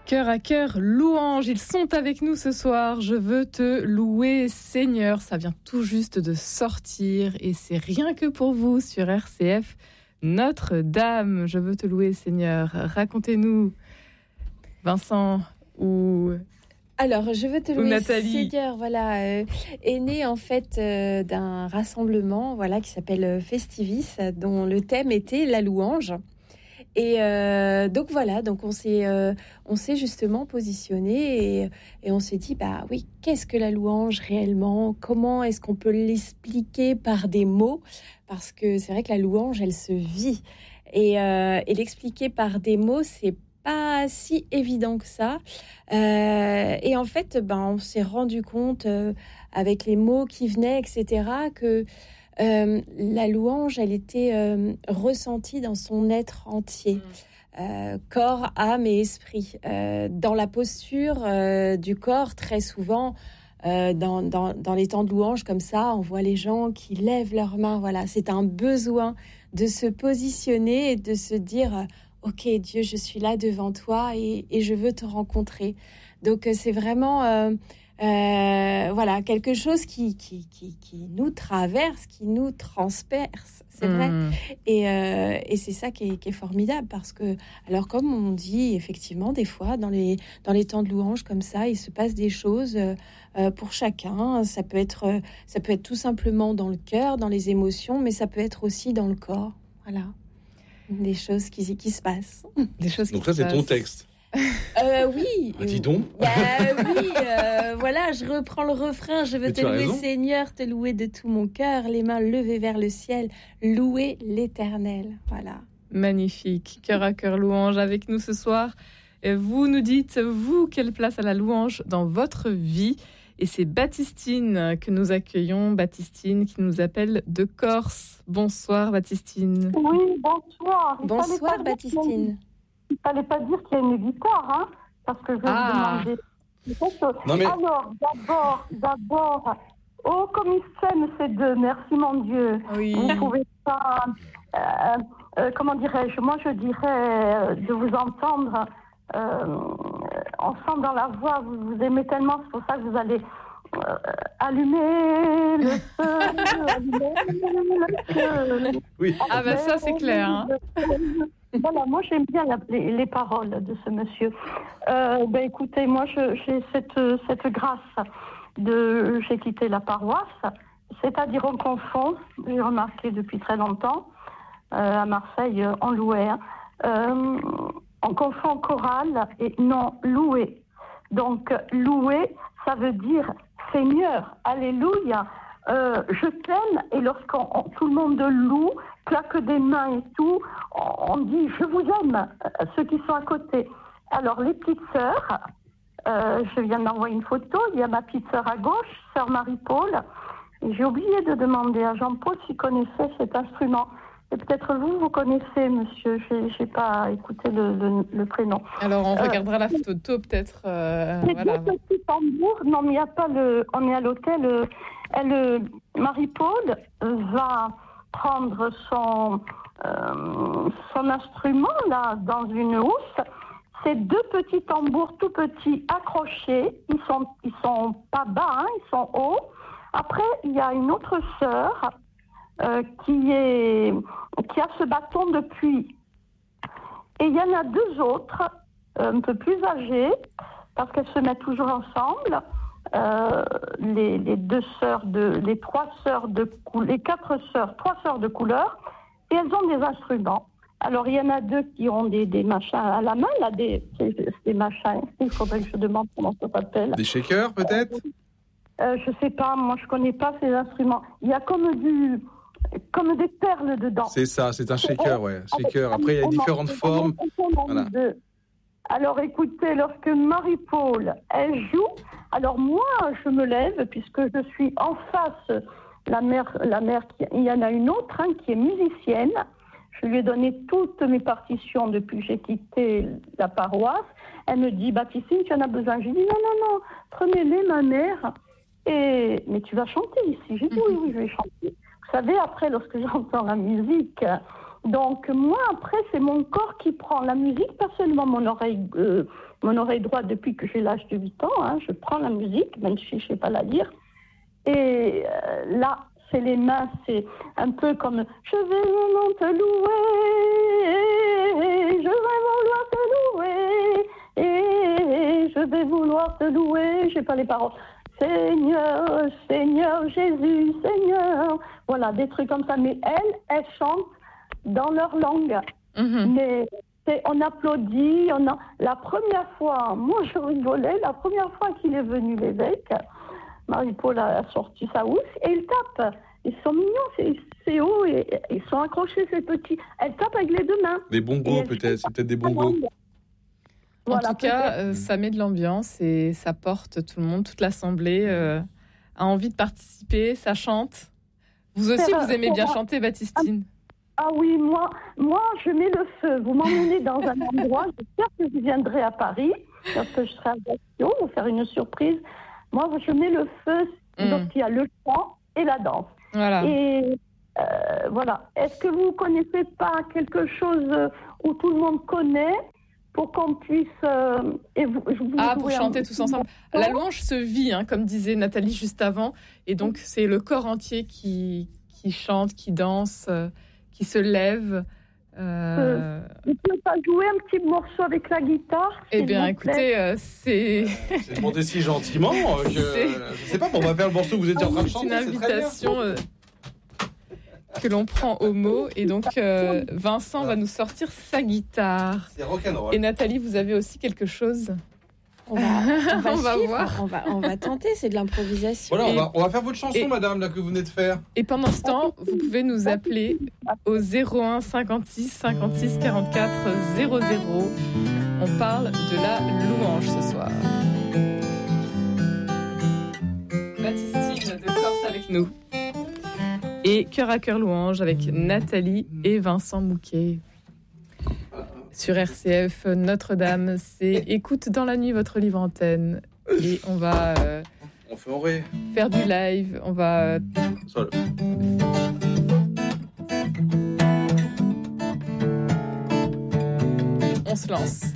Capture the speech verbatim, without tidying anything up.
Cœur à cœur, louange, ils sont avec nous ce soir. Je veux te louer, Seigneur. Ça vient tout juste de sortir et c'est rien que pour vous sur R C F. Notre-Dame, je veux te louer, Seigneur. Racontez-nous, Vincent ou... Alors, je veux te louer, Nathalie. Seigneur, voilà, euh, est né en fait euh, d'un rassemblement, voilà, qui s'appelle Festivis, dont le thème était la louange. Et euh, donc voilà, donc on s'est, euh, on s'est justement positionné et, et on s'est dit, bah oui, qu'est-ce que la louange réellement ? Comment est-ce qu'on peut l'expliquer par des mots ? Parce que c'est vrai que la louange, elle se vit. Et, euh, et l'expliquer par des mots, c'est pas si évident que ça. Euh, et en fait, ben, on s'est rendu compte euh, avec les mots qui venaient, et cetera, que Euh, la louange, elle était euh, ressentie dans son être entier, euh, corps, âme et esprit. Euh, dans la posture euh, du corps, très souvent, euh, dans, dans, dans les temps de louange comme ça, on voit les gens qui lèvent leurs mains. Voilà, c'est un besoin de se positionner et de se dire « Ok, Dieu, je suis là devant toi et, et je veux te rencontrer. » Donc, c'est vraiment... Euh, Euh, voilà, quelque chose qui, qui, qui, qui nous traverse, qui nous transperce, c'est mmh. vrai. Et, euh, et c'est ça qui est, qui est formidable parce que, alors comme on dit, effectivement, des fois, dans les, dans les temps de louange comme ça, il se passe des choses euh, pour chacun. Ça peut être, ça peut être tout simplement dans le cœur, dans les émotions, mais ça peut être aussi dans le corps. Voilà, des choses qui, qui se passent. Des choses Donc qui ça, c'est passent. ton texte. Euh, oui. Ah, dis donc. Bah, oui, euh, voilà, je reprends le refrain. Je veux Mais te tu as louer, raison. Seigneur, te louer de tout mon cœur, les mains levées vers le ciel, louer l'Éternel. Voilà. Magnifique. Cœur à cœur louange avec nous ce soir. Et vous nous dites, vous, quelle place a la louange dans votre vie ? Et c'est Baptistine que nous accueillons. Baptistine qui nous appelle de Corse. Bonsoir, Baptistine. Oui, bonsoir. Il Bonsoir, fallait Baptistine. Il ne fallait pas dire qu'il y a une guitare, hein, parce que je vais Ah. vous demander. Non, mais- Alors, d'abord, d'abord, oh, comme ils s'aiment ces deux, merci mon Dieu. Oui. Vous pouvez pas, euh, euh, comment dirais-je, moi je dirais euh, de vous entendre, euh, on sent dans la voix, vous, vous aimez tellement, c'est pour ça que vous allez euh, allumer le feu, allumer le feu. Oui. Ah ben ça, c'est clair, hein. Voilà, moi j'aime bien la- les, les paroles de ce monsieur. Euh, ben écoutez, moi je, j'ai cette, cette grâce de, j'ai quitté la paroisse, c'est-à-dire on confond, j'ai remarqué depuis très longtemps, euh, à Marseille, euh, on louait, hein, euh, on confond chorale et non louer. Donc louer, ça veut dire Seigneur, alléluia, euh, je t'aime, et lorsqu'on on- tout le monde loue, claque des mains et tout, on, on dit je vous aime, euh, ceux qui sont à côté. Alors les petites sœurs, euh, je viens d'envoyer une photo, il y a ma petite sœur à gauche, sœur Marie-Paul, et j'ai oublié de demander à Jean-Paul s'il connaissait cet instrument. Et peut-être vous, vous connaissez, monsieur, j'ai, j'ai pas écouté le, le, le prénom. Alors, on Euh, regardera la photo peut-être. euh, C'est voilà. deux petits tambours. Non, mais il n'y a pas le. On est à l'hôtel. euh, Elle, euh, Marie-Paul euh, va prendre son euh, son instrument là dans une housse. C'est deux petits tambours tout petits accrochés. Ils sont ils sont pas bas, hein, ils sont hauts. Après, il y a une autre sœur euh, qui est qui a ce bâton depuis. Et il y en a deux autres, euh, un peu plus âgées, parce qu'elles se mettent toujours ensemble. Euh, les, les deux sœurs de, les trois sœurs de cou- les quatre sœurs, trois sœurs de couleur, et elles ont des instruments. Alors il y en a deux qui ont des, des machins à la main, là, des, c'est- c'est des machins. Il faudrait que je demande comment ça s'appelle. Des shakers, peut-être ? Euh, je sais pas, moi je connais pas ces instruments. Il y a comme du, comme des perles dedans. C'est ça, c'est un shaker, ouais. Shaker. Après, il y a différentes formes. Voilà. Voilà. Alors écoutez, lorsque Marie-Paul, elle joue, alors moi je me lève puisque je suis en face, la mère, la mère qui, il y en a une autre hein, qui est musicienne. Je lui ai donné toutes mes partitions depuis que j'ai quitté la paroisse. Elle me dit, Baptistine, tu en as besoin. Je lui dis, non, non, non, prenez-les, ma mère. Et, mais tu vas chanter ici. J'ai dit, oui, oui, je vais chanter. Vous savez, après, lorsque j'entends la musique, Donc moi, après, c'est mon corps qui prend la musique, pas seulement mon oreille, euh, mon oreille droite depuis que j'ai l'âge de huit ans. Hein, je prends la musique, même si je ne sais pas la lire. Et euh, là, c'est les mains, c'est un peu comme « Je vais vraiment te louer, je vais vouloir te louer, et je vais vouloir te louer. » Je n'ai pas les paroles. « Seigneur, Seigneur Jésus, Seigneur. » Voilà, des trucs comme ça. Mais elles, elles chantent dans leur langue. Mm-hmm. Mais c'est, on applaudit. On a... La première fois, moi je rigolais, la première fois qu'il est venu l'évêque, Marie-Paul a sorti sa housse et il tape. Ils sont mignons, c'est, c'est haut, et, et ils sont accrochés, ces petits. Elle tape avec les deux mains. Des bongos, peut-être, c'est peut-être des bongos. En voilà, tout cas, euh, ça met de l'ambiance et ça porte tout le monde, toute l'assemblée euh, a envie de participer, ça chante. Vous aussi, vous aimez bien chanter, Baptistine? Ah oui, moi, moi, je mets le feu. Vous m'emmenez dans un endroit, j'espère que je viendrai à Paris, parce que je serai à Gaston, vous faire une surprise. Moi, je mets le feu, mmh. donc il y a le chant et la danse. Voilà. Et euh, voilà. Est-ce que vous ne connaissez pas quelque chose où tout le monde connaît pour qu'on puisse... Euh, et vous, vous ah, pour chanter tous ensemble. La louange se vit, hein, comme disait Nathalie juste avant. Et donc, c'est le corps entier qui, qui chante, qui danse, euh, qui se lève. Euh... Vous ne pouvez pas jouer un petit morceau avec la guitare? Eh bien, écoutez, euh, c'est... c'est demandé si gentiment euh, que... C'est... Je ne sais pas, on va faire le morceau que vous étiez en train de chanter. C'est une invitation euh, que l'on prend au mot. Et donc, euh, Vincent va nous sortir sa guitare. C'est rock'n'roll. Et Nathalie, vous avez aussi quelque chose? On va, on va, on va voir. On va, on va tenter, c'est de l'improvisation. Voilà, et, on, va, on va faire votre chanson, et, madame, là, que vous venez de faire. Et pendant ce temps, vous pouvez nous appeler au zéro un cinquante-six cinquante-six quarante-quatre zéro zéro. On parle de la louange ce soir. Baptistine de Corse avec nous. Et Cœur à Cœur Louange avec Nathalie et Vincent Mouquet. Sur R C F Notre-Dame, c'est Écoute dans la nuit votre libre antenne. Et on va euh, on fait en ré. faire du live. On va. Sol. On se lance.